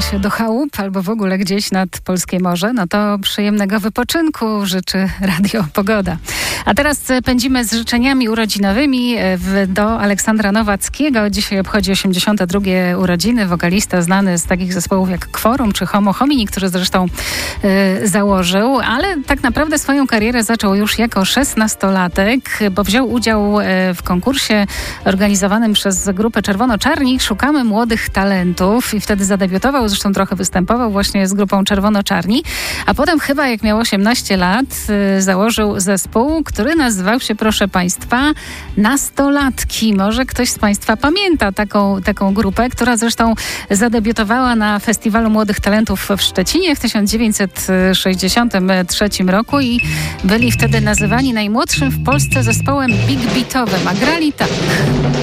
się do chałup albo w ogóle gdzieś nad polskie morze, no to przyjemnego wypoczynku życzy Radio Pogoda. A teraz pędzimy z życzeniami urodzinowymi do Aleksandra Nowackiego. Dzisiaj obchodzi 82 urodziny. Wokalista znany z takich zespołów jak Quorum czy Homo Homini, który zresztą założył, ale tak naprawdę swoją karierę zaczął już jako 16-latek, bo wziął udział w konkursie organizowanym przez grupę Czerwono-Czarni Szukamy Młodych Talentów i wtedy zadebiutował, zresztą trochę występował właśnie z grupą Czerwono-Czarni, a potem chyba jak miał 18 lat założył zespół, który nazywał się, proszę Państwa, Nastolatki. Może ktoś z Państwa pamięta taką grupę, która zresztą zadebiutowała na Festiwalu Młodych Talentów w Szczecinie w 1963 roku i byli wtedy nazywani najmłodszym w Polsce zespołem big beatowym, a grali tak.